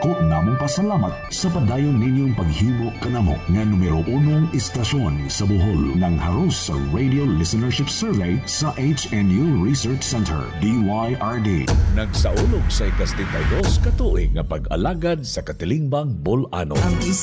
Dako namong pasalamat sa padayon ninyong paghimo kanamo nga numero 1 istasyon sa Bohol ng haros sa Radio Listenership Survey sa HNU Research Center, DYRD. Nagsaulog sa ika-72 katuig nga pag-alagad sa Katilingbang Bol-ano. Ang